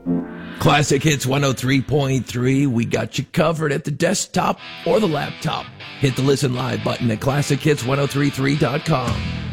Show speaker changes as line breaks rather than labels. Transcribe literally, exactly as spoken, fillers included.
Classic Hits one oh three point three. We got you covered at the desktop or the laptop. Hit the Listen Live button at classic hits ten thirty-three dot com.